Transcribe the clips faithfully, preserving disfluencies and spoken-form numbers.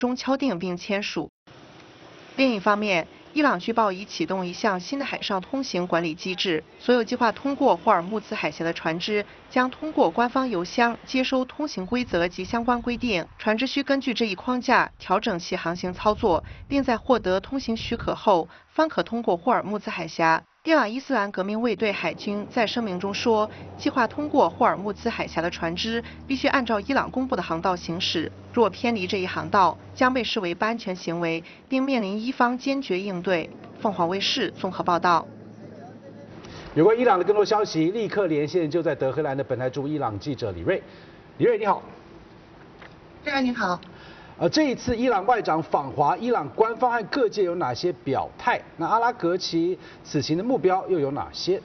中敲定并签署。另一方面，伊朗据报已启动一项新的海上通行管理机制，所有计划通过霍尔木兹海峡的船只将通过官方邮箱接收通行规则及相关规定，船只需根据这一框架调整其航行操作，并在获得通行许可后方可通过霍尔木兹海峡。伊朗伊斯兰革命卫队海军在声明中说，计划通过霍尔木兹海峡的船只必须按照伊朗公布的航道行驶，若偏离这一航道，将被视为不安全行为，并面临伊方坚决应对。凤凰卫视综合报道。 有关伊朗的更多消息，立刻连线就在德黑兰的本台驻伊朗记者李瑞。李瑞你好。 这样你好。 呃，这一次伊朗外长访华，伊朗官方和各界有哪些表态？那阿拉格齐此行的目标又有哪些？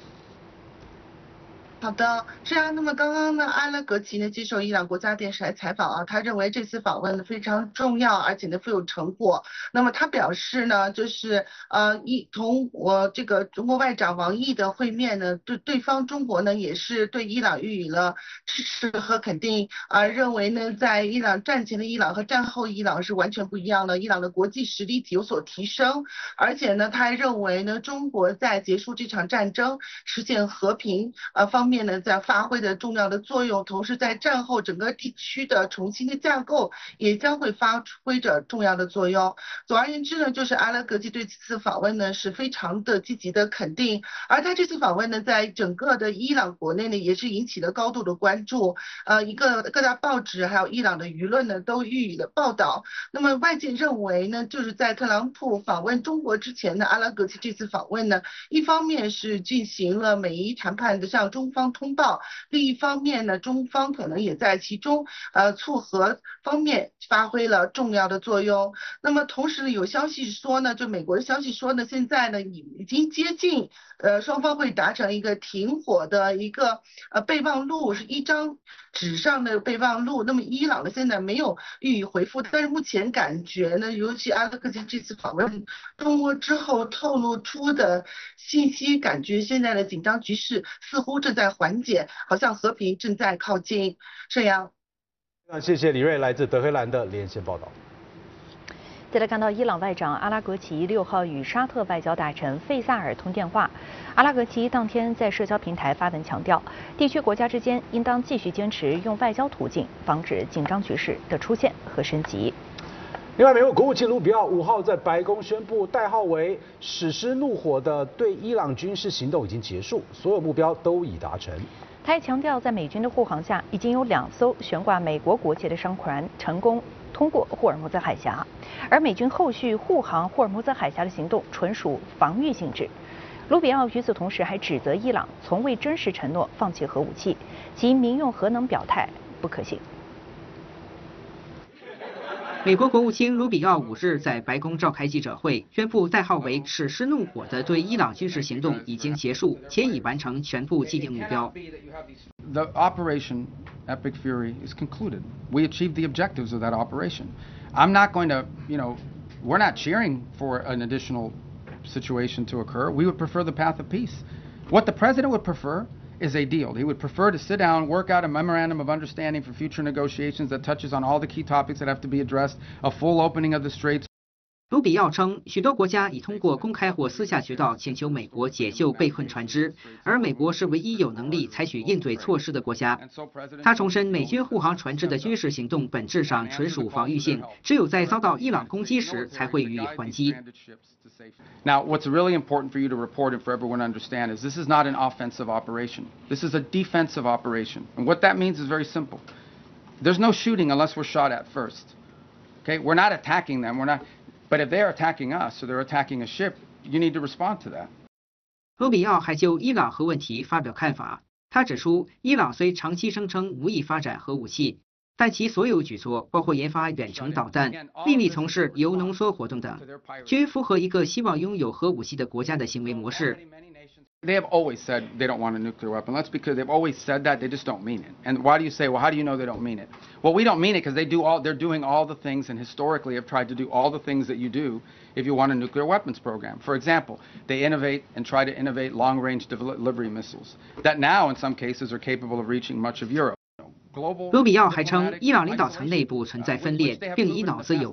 好的，是啊。那么刚刚呢，阿拉格齐呢接受伊朗国家电视台采访啊，他认为这次访问呢非常重要，而且呢富有成果。那么他表示呢，就是呃一同我这个中国外长王毅的会面呢，对对方中国呢也是对伊朗予以了支持和肯定，啊、呃、认为呢在伊朗战前的伊朗和战后伊朗是完全不一样的，伊朗的国际实力有所提升，而且呢他还认为呢中国在结束这场战争、实现和平呃方面。面呢，在发挥的重要的作用，同时在战后整个地区的重新的架构也将会发挥着重要的作用。总而言之呢，就是阿拉格齐对这次访问呢是非常的积极的肯定，而他这次访问呢，在整个的伊朗国内呢也是引起了高度的关注，呃，一个各大报纸还有伊朗的舆论呢都予以了报道。那么外界认为呢，就是在特朗普访问中国之前呢，阿拉格齐这次访问呢，一方面是进行了美伊谈判的向中方通报，另一方面呢，中方可能也在其中呃促和方面发挥了重要的作用。那么同时呢，有消息说呢，就美国的消息说呢，现在呢已经接近呃双方会达成一个停火的一个呃备忘录，是一张纸上的备忘录。那么伊朗呢现在没有予以回复，但是目前感觉呢，尤其阿拉格齐这次访问中国之后透露出的信息，感觉现在的紧张局势似乎正在缓解，好像和平正在靠近。沈阳。 那谢谢李瑞来自德黑兰的连线报道。 再来看到伊朗外长阿拉格齐六号与沙特外交大臣费萨尔通电话。阿拉格齐当天在社交平台发文强调，地区国家之间应当继续坚持用外交途径防止紧张局势的出现和升级。 另外，美国国务卿卢比奥五号在白宫宣布，代号为“史诗怒火”的对伊朗军事行动已经结束，所有目标都已达成。 他还强调，在美军的护航下，已经有两艘悬挂美国国旗的商船成功通过霍尔木兹海峡，而美军后续护航霍尔木兹海峡的行动纯属防御性质。卢比奥与此同时还指责伊朗从未真实承诺放弃核武器，其民用核能表态不可信。 美国国务卿卢比奥五日在白宫召开记者会，宣布代号为“史诗怒火”的对伊朗军事行动已经结束，且已完成全部既定目标。 The operation Epic Fury is concluded. We achieved the objectives of that operation. I'm not going to, you know, we're not cheering for an additional situation to occur. We would prefer the path of peace. What the president would prefer is a deal. He would prefer to sit down, work out a memorandum of understanding for future negotiations that touches on all the key topics that have to be addressed, a full opening of the straits. 卢比奥称，许多国家已通过公开或私下渠道请求美国解救被困船只，而美国是唯一有能力采取应对措施的国家。他重申，美军护航船只的军事行动本质上纯属防御性，只有在遭到伊朗攻击时才会予以还击。 Now, what's really important for you to report and for everyone to understand is this is not an offensive operation. This is a defensive operation. And what that means is very simple. There's no shooting unless we're shot at first. Okay? We're not attacking them. We're not. But if they're attacking us or they're attacking a ship, you need to respond to that. 卢比奥还就伊朗核问题发表看法。他指出，伊朗虽长期声称无意发展核武器，但其所有举措，包括研发远程导弹、秘密从事铀浓缩活动等，均符合一个希望拥有核武器的国家的行为模式。 They have always said they don't want a nuclear weapon. That's because they've always said that. They just don't mean it. And why do you say, well, how do you know they don't mean it? Well, we don't mean it because they do all, they're doing all the things and historically have tried to do all the things that you do if you want a nuclear weapons program. For example, they innovate and try to innovate long-range delivery missiles that now, in some cases, are capable of reaching much of Europe. global 卢比奥还称，伊朗领导层内部存在分裂，并以脑子有